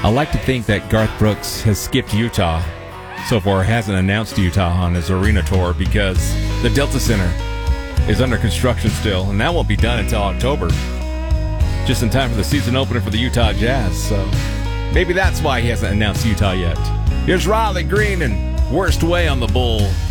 I like to think that Garth Brooks has skipped Utah so far, hasn't announced Utah on his arena tour because the Delta Center is under construction still, and that won't be done until October, just in time for the season opener for the Utah Jazz. So maybe that's why he hasn't announced Utah yet. Here's Riley Green and Worst Way on the Bull.